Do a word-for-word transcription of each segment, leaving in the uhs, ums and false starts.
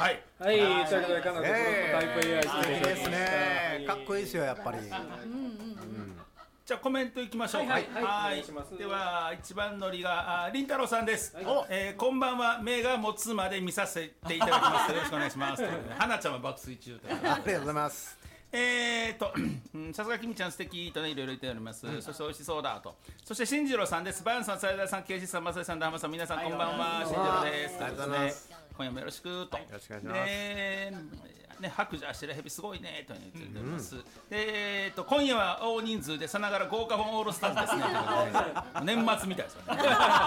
はい、 はい、ということで彼女タイプ エーアイ素敵ですね。かっこいいですよやっぱり。 じゃあコメントいきましょう。 はいはいはい、 では一番乗りがりんたろうさんです。 はい、 えー、こんばんは。目が持つまで見させていただきます。よろしくお願いします。花ちゃんは爆睡中ということで。 ありがとうございます。 えーとさすがきみちゃん素敵とねいろいろ言っております、うん、そして美味しそうだと。そして進次郎さんです。バヤンさん、サイダーさん、ケイシさん、マサイさん、ダハマさん、皆さんこんばんは。進次郎です。 ありがとうございます。 今夜もよろしくと。 よろしくお願いします。 ねね、白蛇白蛇すごいねと言っております。うん、でえーと今夜は大人数でさながら豪華本オールスターズですね。年末みたいですよね。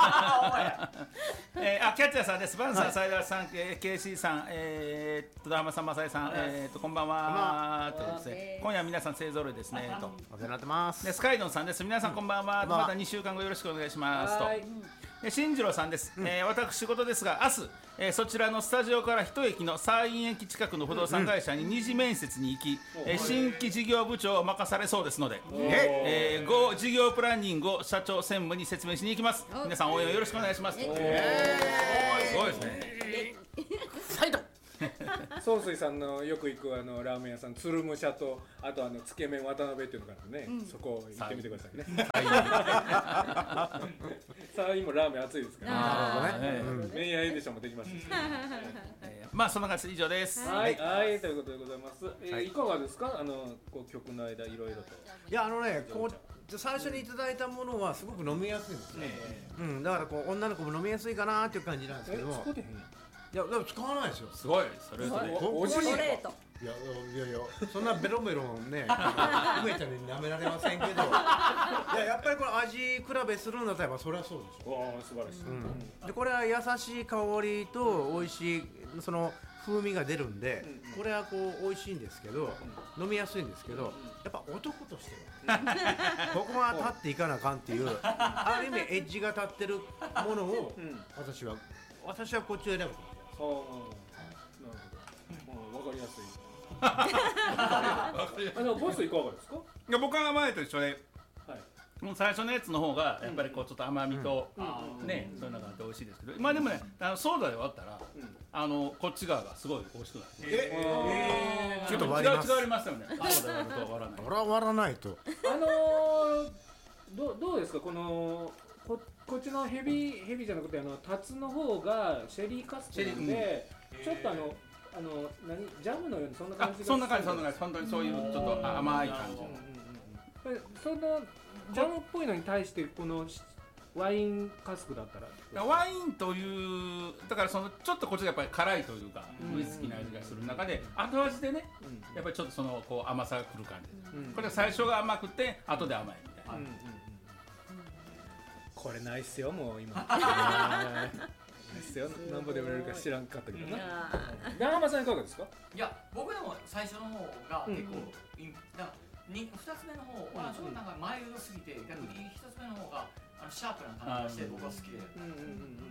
えー、あキャッチャーさんです。バンさん、はい、サイダーさん、ケーシーさん、えーとダハマさん、マサイさん、えーとこんばんはとですね。今夜は皆さん勢ぞろいですねと。 お世話になってます。 でスカイドンさんです。皆さんこんばんは。うん、またにしゅうかんごよろしくお願いしますと。で進次郎さんです。うん、えー、私事ですが明日、えー、そちらのスタジオから一駅の山陰駅近くの不動産会社に二次面接に行き、うん、えー、新規事業部長を任されそうですので、えー、ご事業プランニングを社長専務に説明しに行きます。皆さん応援をよろしくお願いします。すごいですね。 はいと総帥さんのよく行くあのラーメン屋さん、鶴武者とあとあのつけ麺渡辺っていうのがあるのでね、うん、そこ行ってみてくださいね。さあ今ラーメン熱いですから、 なるほどね。 麺屋エンデションもできますし、 まあそんな感じで以上です。 はい、はい、ということでございます。えー、いかがですか、あのこう曲の間いろいろと。 いやあのね、こう最初にいただいたものはすごく飲みやすいんですね。うん、だからこう女の子も飲みやすいかなっていう感じなんですけども。いや、でも使わないですよ。 すごい、それぞれ。 おじい。いや、いやいや、そんなベロベロね、梅ちゃんに舐められませんけど。いや、やっぱりこの味比べするんだったら、それはそうでしょ。 わあ、素晴らしい。うん、 で、これは優しい香りと美味しい、その風味が出るんで、うん、これはこう美味しいんですけど、うん、飲みやすいんですけど、やっぱ男としては、ここは立っていかなあかんっていう、ある意味エッジが立ってるものを、うん、私は、私はこっちを選ぶ。 ああ、なるほど。わかりやすい。あのボスいかがですか？ いや僕は前と一緒で、はい、もう最初のやつの方がやっぱりこうちょっと甘みと、うん、ね、そういうのがあって美味しいですけど、まあでもね、あのソーダで割ったら、うん、あのこっち側がすごい美味しくなる。えー、ちょっと割ります。違う違いありますよね。ソーダ割ると割らない。 これは割らないと。 あのー、どどうですかこの。こ, こっちのヘビヘビじゃなくてあのタツの方がシェリーカステラで、うん、ちょっとあのあの何ジャムのようにそんな感じがそんな感じそんな感じ本当にそういうちょっと甘い感じ、うんうんうん、そのジャムっぽいのに対してこのワインカスクだったらワインというだからそのちょっとこっちがやっぱり辛いというか、うん、ウイスキーの味がする中で後味でね、うん、やっぱりちょっとそのこう甘さがくる感じ、うん、これは最初が甘くて後で甘いみたいな、うんうん、 これないっすよもう今ないっすよ何ぼで売れるか知らんかったけどな。長浜さんいかがですか？ いや僕でも最初の方が結構、うん、だにふたつめの方はちょっとなんかマイルドすぎて、うん、逆にひとつめの方があのシャープな感じがして僕は好きで、うんうんうんうん、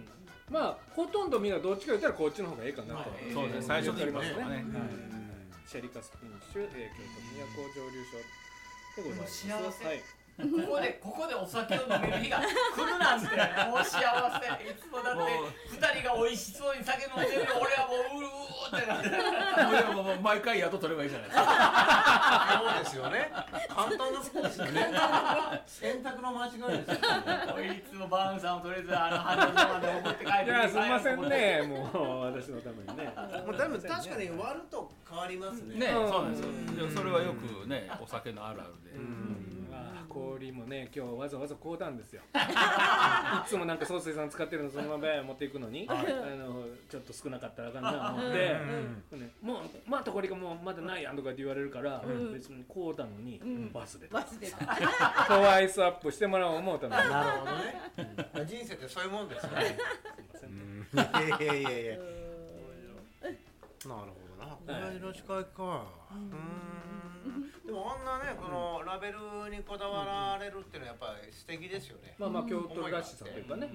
まあほとんどみんなどっちか言ったらこっちの方がいいかなと、はい、 そうですね最初に言いますよね、 シェリカスピンシュ、えー、京都都蒸留所でございます。 幸せ、はい、ここでここでお酒を飲める日が来るなんてもう幸せ。いつもだってふたりが美味しそうに酒飲んでるよ俺はもううるうってなってもうもう毎回宿取ればいいじゃないですか。 そうですよね。簡単なことですよね。選択の間違いですよね。いつもバーンさんをとりあえずあの花のまで送って帰っていやすみませんねもう私のためにね。 もう多分確かに割ると変わりますね。 ね、そうなんですよ。それはよくねお酒のあるあるで。 氷もね今日わざわざ買うたんですよ。いつもなんか総帥さん使ってるのそのまま持っていくのに、はい、あのちょっと少なかったらあかんな思って、うんね、もうまたこれがもうまだないやんとかって言われるから、うん、別に買うたのに、うん、バスでバスでトワイスアップしてもらおう思うたのに。 なるほどね、うん、人生ってそういうもんですね。すいません、いやいやいやいやなるほどな、これの近いか。うん、でもあんなねこのラベルにこだわられるっていうのはやっぱり素敵ですよね。 まあまあ京都らしさというかね。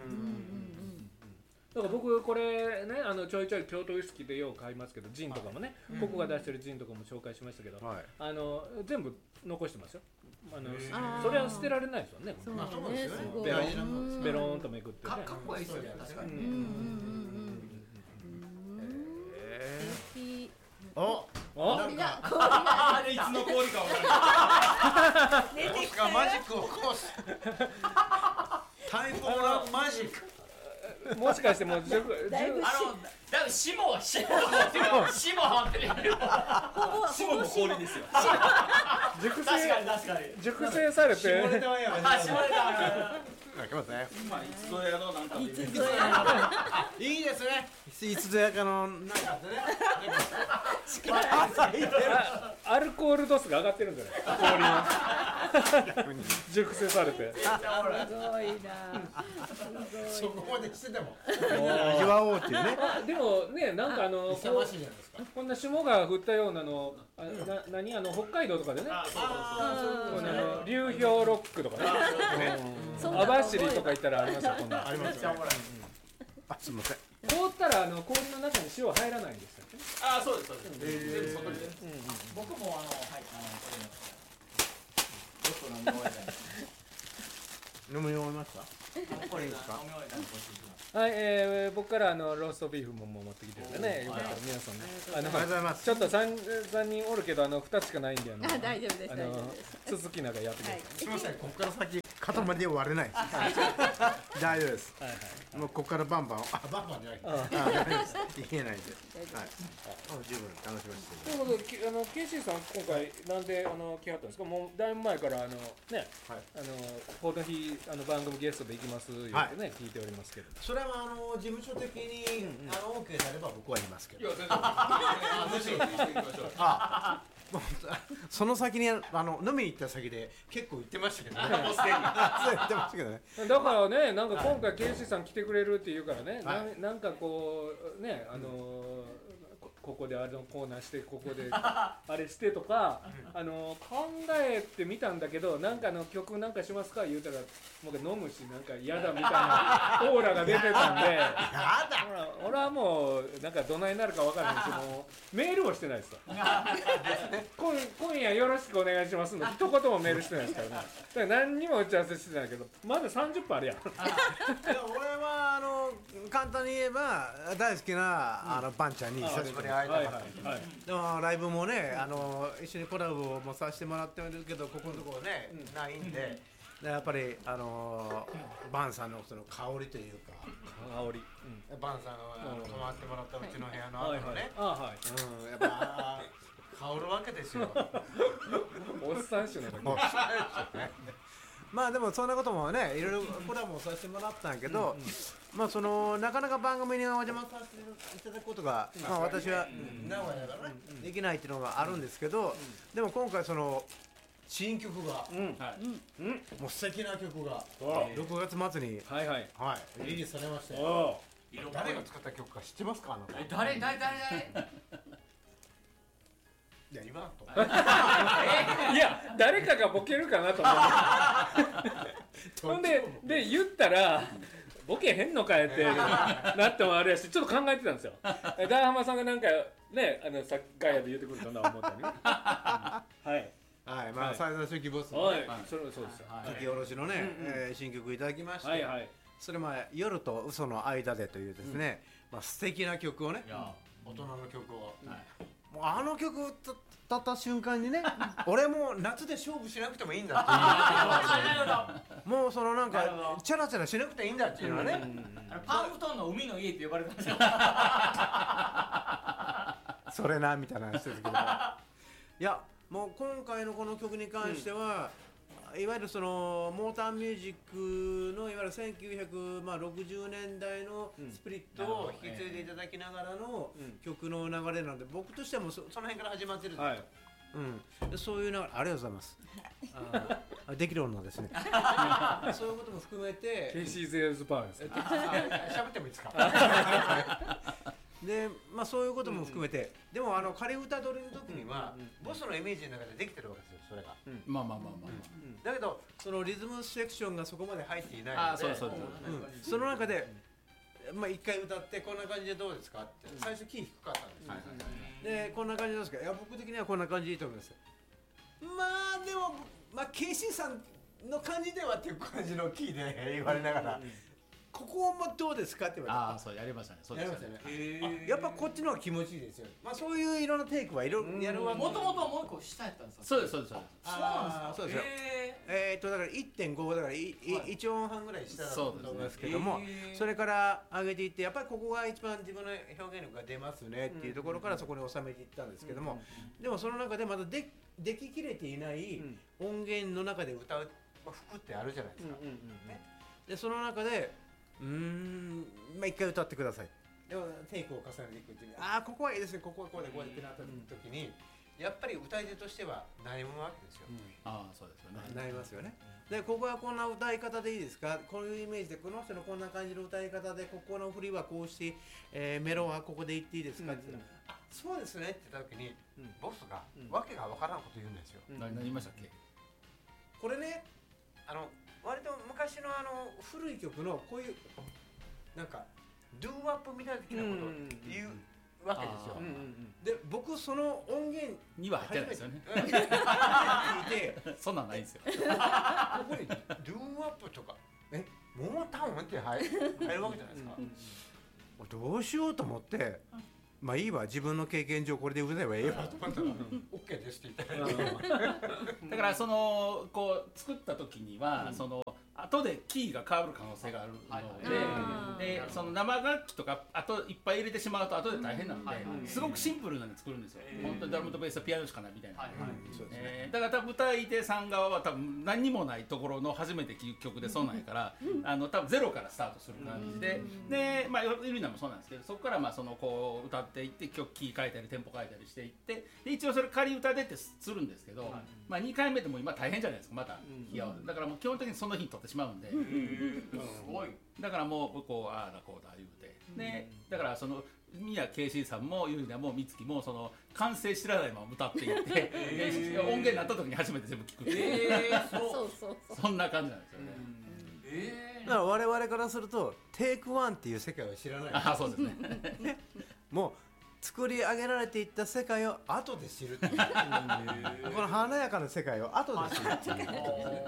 だから僕これねあのちょいちょい京都ウイスキーでよう買いますけどジンとかもね、はい、ここが出してるジンとかも紹介しましたけど、はい、あの全部残してますよ。あのそれは捨てられないですよね。 そうね、すごいベロンベロンとめくってね。 かっこいいですよね確かにね。 いつの氷か分からないボスがマジックを起こす待望のマジックもしかしてもう熟だいぶあのだから霜は霜は霜はってるよほぼ霜も氷ですよ熟確か成に確かに熟成されて下ネタはやめてあ霜でだ開けますねまあいつぞやのなんかでいつぞやいいですねいつぞやかのなんかってねあアルコール度数が上がってるんじゃない氷の熟成されてすごいなそこまでしてても味わおうっていうねあでもねなんかあの勇ましいじゃないですかこんな霜が降ったようなのあな何あの北海道とかでねあそうそうこのあの流氷ロックとかねそんな網走とか行ったらありますよこんなありますよねあすみません凍ったらあの氷の中に塩入らないんでしたっけねあそうですそうです全部外に僕もあのはいあのこれちょっと飲み終えたい飲み終わりましたこれ飲み終えたんでこっち行きますはい、えー、僕からあのローストビーフももう持ってきてるんでねよかったら皆さんねあのありがとうございますちょっと 3, 三人おるけどあのふたつしかないんであのあ大丈夫ですあの大丈夫です続きなんかやってください、 すみませんここから先塊で割れない大丈夫ですはいはいもうここからバンバンあバンバンじゃないああダメです言えないんではいもう十分楽しませてということできあの ケーシー さん今回なんであの来はったんですかもうだいぶ前からあのねはいあのこの日あの番組ゲストで行きます言ってね、聞いておりますけどそれはあの事務所的にあの OK されば僕は言いますけどいや全然むしろ聞いていきましょうあもうその先にあの飲みに行った先で結構言ってましたけどねもうすでにそう言ってましたけどねだからねなんか今回 ケーシー さん来てくれるって言うからね、 はななんかこうねあのーここであのコーナーしてここであれしてとかあの考えてみたんだけどなんかあの曲なんかしますか言うたらもう飲むしなんか嫌だみたいなオーラが出てたんでやだほら俺はもうなんかどないなるか分からないしもうメールをしてないですよ今今夜よろしくお願いしますの一言もメールしてないですからねだから何にも打ち合わせしてないけどまださんじゅっぷんあるやんいや俺はあの簡単に言えば大好きなあのバンちゃんに久しぶりに会えたかったはいはいはいでもライブもねあの一緒にコラボもさせてもらってるけどここのところねないんででやっぱりあのバンさんのその香りというか香り、 バンさんがあの泊まってもらったうちの部屋のはいはい後のねあはいうんやっぱ香るわけですよおっさん種の時まあでもそんなこともねいろいろコラボもさせてもらったんやけど、まあそのなかなか番組にお邪魔させていただくことが、まあ私は名古屋だからねできないっていうのがあるんですけど、でも今回その新曲が、もう素敵な曲がろくがつ末に、 はいはいはい、リリースされまして、 お誰が作った曲か知ってますかあなた？ え誰誰誰誰いや今と。 いや誰かがボケるかなと思ってほんでで言ったらボケへんのかえってなってもあれやしちょっと考えてたんですよ大浜さんがなんかねあのさガヤで言ってくるかな思ったねはいはい、まあ最初期ボスのはいね、 それそうですよ書き下ろしのね、えー新曲いただきまして、 はいはいそれも夜と嘘の間でというですね、まあ素敵な曲をね、大人の曲を、もうあの曲を歌った瞬間にね、俺もう夏で勝負しなくてもいいんだっていう、もうそのなんかチャラチャラしなくていいんだっていうのはね、 パンフトンの海の家って呼ばれてましたよそれなみたいな話ですけど、いやもう今回のこの曲に関しては、いわゆるそのモーターミュージックのいわゆるせんきゅうひゃくろくじゅうねんだいのスピリットを引き継いでいただきながらの曲の流れなので、僕としてはもう そ, その辺から始まってるんですよ、 はいうん、でそういう流れありがとうございますあできる女ですねそういうことも含めてケイシー・ゼールズ・パワーです喋ってもいいですかで、まあそういうことも含めて、でもあの仮歌取りの時には、ボスのイメージの中でできてるわけですよ、それが。 まあまあまあまあだけどそのリズムセクションがそこまで入っていないので、 あそうそうそううんその中で、まあ一回歌ってこんな感じでどうですかって最初キー低かったんですよ。でこんな感じなんですか。いや僕的にはこんな感じでいいと思います。まあでもまあケイシーさんの感じではっていう感じのキーで言われながら。 ここもどうですかって言われてああそうやりましたね。そうですよね。 やっぱこっちの方が気持ちいいですよ。まあそういういろんなテイクはいろいろやるわけ。 もともとはもう一個下やったんですか。 そうですそうですそうです。 そうなんですか。 そうですよ。えっとだから いってんご だからいいち音半ぐらい下だと思いますけども、それから上げていってやっぱりここが一番自分の表現力が出ますねっていうところからそこに収めていったんですけども、でもその中でまだででききれていない音源の中で歌う服ってあるじゃないですか。でその中でうーんまあ一回歌ってください。でもテイクを重ねていくうちにああここはいいですねここはこうでこうでってなった時にやっぱり歌い手としては悩むわけですよ。 ああそうですよね。 悩みますよね。でここはこんな歌い方でいいですか、こういうイメージでこの人のこんな感じの歌い方でここの振りはこうして、えー、メロはここで言っていいですかって言ったら、あそうですねって言った時に、ボスがわけがわからんこと言うんですよ。 何言いましたっけ。 これねあの割と昔のあの古い曲のこういうなんかドゥーワップみたいな的なことを言うわけですよ。で僕その音源には入ってないですよね。 聞いてそんなんないんですよ。 ここにドゥーワップとかえモモタウンって入入るわけじゃないですか。どうしようと思って。まあいいわ自分の経験上これで歌えばええわと思ったら OK ですって言ったらだからそのこう作った時にはその後でキーが変わる可能性があるので、でその生楽器とかあといっぱい入れてしまうと後で大変なのですごくシンプルなの作るんですよ。本当にドラムとベースとピアノしかないみたいな。だから多分歌い手さん側は多分何にもないところの初めて聴く曲でそうなんやからあの多分ゼロからスタートする感じで、でまあイルナもそうなんですけどそこからまあそのこう歌っていって曲キー変えたりテンポ変えたりしていってで一応それ仮歌でってするんですけど、まあにかいめでも今大変じゃないですかまた日合わせだからもう基本的にその日に撮ってしまうんで、 すごい。 だからもうこうああだこうだ言うて、でだからその宮ケイシーさんもユリナも美月もその完成知らないまま歌っていって音源になった時に初めて全部聞くっていう、 えー、そうそうそうそうそんな感じなんですよね。 えだから我々からするとテイクワンっていう世界を知らない。 ああそうですね。 もう作り上げられていった世界を後で知るっていうこの華やかな世界を後で知るっていうことですね。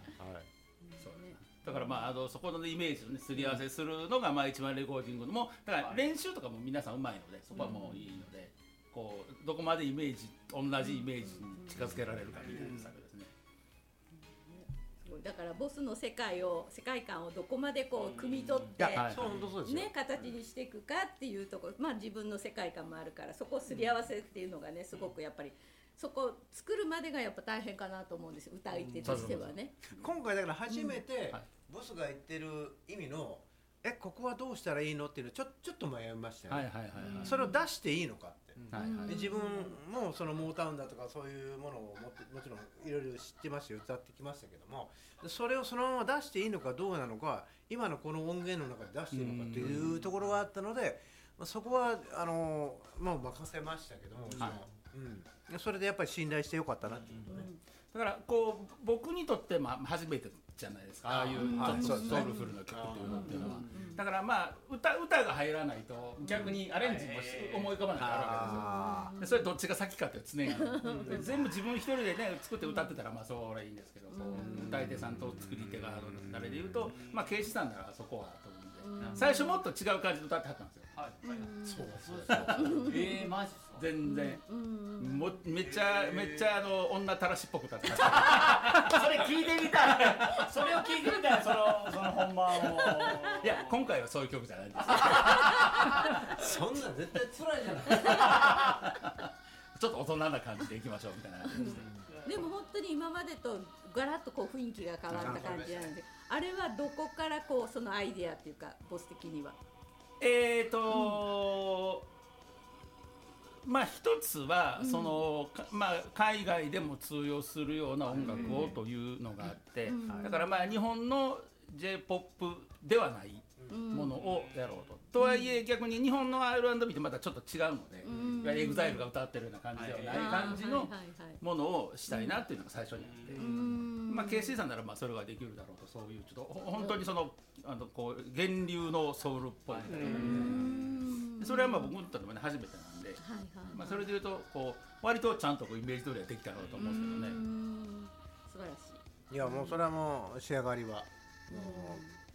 だからまああのそこのイメージをねすり合わせするのがまあ一番レコーディングのもだから練習とかも皆さんうまいのでそこはもういいのでこうどこまでイメージ同じイメージに近づけられるかみたいな作業ですね。 だからボスの世界を世界観をどこまでこう汲み取ってね形にしていくかっていうところ、まあ自分の世界観もあるからそこをすり合わせっていうのがねすごくやっぱりそこを作るまでがやっぱ大変かなと思うんですよ歌い手としてはね。 今回だから初めてボスが言ってる意味のえここはどうしたらいいのっていうのちょちょっと迷いましたよね。それを出していいのかって。で自分もそのモータウンだとかそういうものをもってもちろんいろいろ知ってますよ歌ってきましたけどもそれをそのまま出していいのかどうなのか今のこの音源の中で出していいのかというところがあったのでそこはあのもう任せましたけども、はいうん、それでやっぱり信頼してよかったなっていうね、 うん、だからこう僕にとってまあ初めてじゃないですかああいうちょっとソウルフルな曲っていうのっていうのはだからまあ 歌, 歌が入らないと逆にアレンジも思い浮かばないからあるわけですよ。でそれどっちが先かっていう常に全部自分一人でね作って歌ってたらまあそれいいんですけど歌い手さんと作り手があれで言うとまあケイシさんならそこはと思うんで最初もっと違う感じで歌ってはったんですよ。はい、そうそうそうえー、マジ全然もめっちゃめっちゃあの女たらしっぽく歌ってたそれ聞いてみたいそれを聞いてみたいそのその本番をいや今回はそういう曲じゃないんですそんなん絶対辛いじゃないちょっと大人な感じでいきましょうみたいな感じででも本当に今までとガラッとこう雰囲気が変わった感じなんであれはどこからこうそのアイデアっていうかボス的にはえーとー、まあ一つはその、まあ、海外でも通用するような音楽をというのがあってだからまあ日本の J-ポップ ではないものをやろうと。とはいえ逆に日本の アールアンドビー ってまたちょっと違うのでエグザイルが歌ってるような感じではない感じのものをしたいなっていうのが最初にあってまあ ケーシー さんならまあそれができるだろうとそういうちょっと本当にそのあのこう源流のソウルっぽいみたいな感じでそれはまあ僕にとってもね初めてなんでまあそれでいうとこう割とちゃんとこうイメージ通りはできたろうと思うんですけどね。 素晴らしい。 いやもうそれはもう仕上がりはも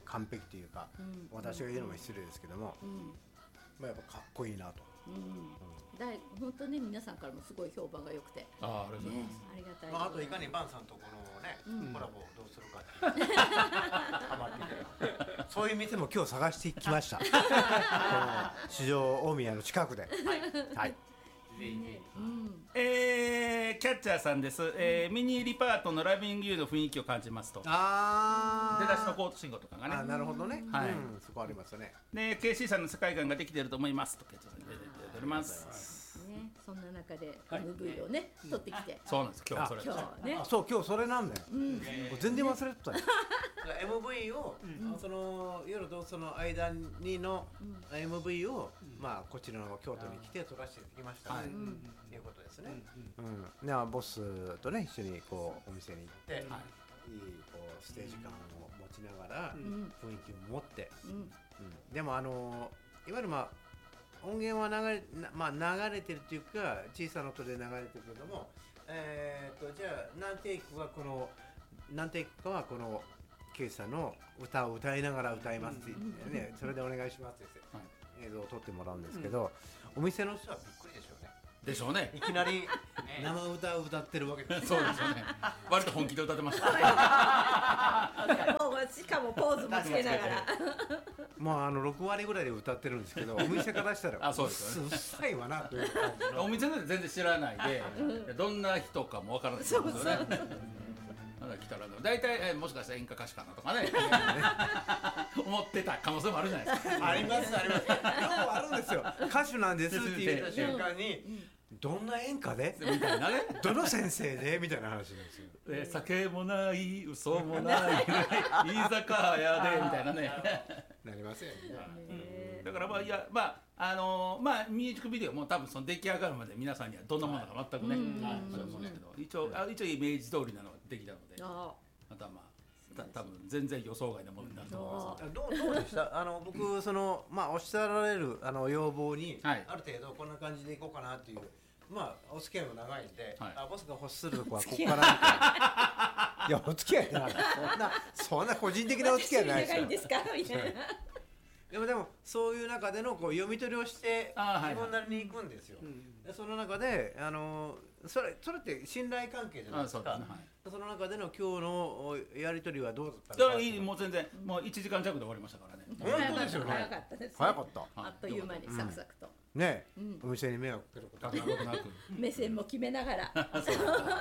完璧というか、私が言うのも失礼ですけども、まあやっぱかっこいいなと。 だい本当ね皆さんからもすごい評判が良くて、 あありがとうございます。 ありがたい。 まああといかにバンさんとこのねコラボをどうするかっていうハマっていて、そういう店も今日探してきました。この市場大宮の近くで。はい。 えー、キャッチャーさんです、えー、ミニリパートのラビングユーの雰囲気を感じますと。 あ出だしのコート信号とかがね。 あなるほどね、 はい、 うん、そこありますね。 で ケーシー さんの世界観ができていると思いますとキャッチャーさんに出ております。 ね、そんな中で エムブイ をね、はい、撮ってきて、 そうなんです今日それ今日ね、 あそう今日それなんだよ、うん、全然忘れてたよエムブイ を、うん、その夜とその間にの エムブイ を、うん、まあこちらの京都に来て撮らせてきましたね、はい、っていうことですね、うんうん、でボスとね一緒にこうお店に行って、はい、いいこうステージ感を持ちながら、うん、雰囲気を持って、うんうん、でもあのいわゆるまあ音源は流れ、まあ、流れてるっていうか小さな音で流れてるけども、えー、とじゃあ何テイクはこの何テイクかはこのケイさんの歌を歌いながら歌いますって、ね、それでお願いしますって映像を撮ってもらうんですけど、うん、お店の人はびっくりでしょうね。 でしょうね。 いきなり生歌を歌ってるわけです。 そうですよね。割と本気で歌ってました。 しかもポーズもつけながら。 まああのろくわりぐらいで歌ってるんですけど、お店からしたらあそうですよね。 うっさいわなという感じの。 お店で全然知らないで、どんな人かもわからないですよね。まだ来たら大体もしかしたら演歌歌手かなとかね思ってた可能性もあるじゃないですか。 ありますあります。よくあるんですよ。歌手なんですって言った瞬間に。どんな演歌でみたいなね、どの先生でみたいな話なんですよ。 え酒もない嘘もない居酒屋でみたいなねなりませんね。 だからまあいやまああのー、まあミュージックビデオも多分その出来上がるまで皆さんにはどんなものか全くね、そう思うんですけど一応あ一応イメージ通りなのができたので、またまあ多分全然予想外なものになると思います。 どうどうでした？あの僕そのまあおっしゃられるあの要望に、はい、ある程度こんな感じでいこうかなっていう。まあお付き合いも長いんで、はい、あボスが欲するとこはここからみたいな。いやお付き合いってなんかそんなそんな個人的なお付き合いないですよ。 いいですかみたいな。 でもでもそういう中でのこう読み取りをして自分なりに行くんですよ。でその中であのそれそれって信頼関係じゃないですか。ああ そ, うですね、はい、その中での今日のやり取りはどうだったのか。いいもう全然もういちじかん弱で終わりましたからね。 本当ですよね。 早かったです、ね。 早かった。 あっという間にサクサクと。 うん、ね、うん、お店に迷惑かけることなく目線も決めながら。 ありがとう。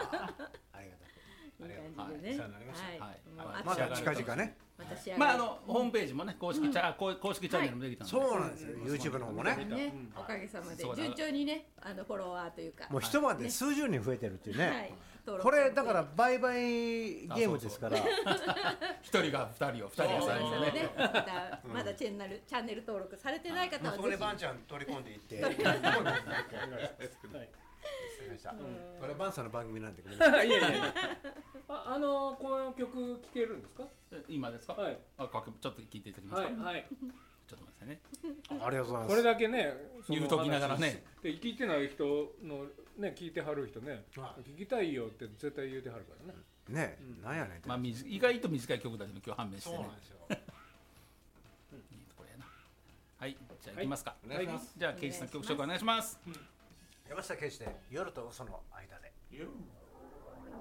いい感じでね。 まだ近々ね。 まああのホームページもね公式チャ公式チャンネルもできたので。 そうなんですよ。YouTube の方もね。 おかげさまで順調にねあのフォロワーというか。 もう一晩で数十人増えてるっていうね。これだから売買ゲームですから。 一人が二人を二人が三人ね。 まだまだチャンネルチャンネル登録されてない方はぜひ。 そこでバンちゃん取り込んでいって。これバンさんの番組なんでごめんなさい。 いやいやいや。あ、あのこの曲聴けるんですか？ 今ですか？はい。あ、ちょっと聞いていただきますか？はい。ちょっと待ってね。 ありがとうございます。 これだけね、 言うときながらね。 で聞いてない人のね聞いてはる人ね、聞きたいよって絶対言うてはるからね。 ね、なんやねん。 まあ意外と短い曲だけど今日判明してね。そうなんですよ。これやな。はい、じゃあ行きますか。はい。じゃあケイジさん曲紹介お願いします。 山下ケイジで夜と嘘の間で。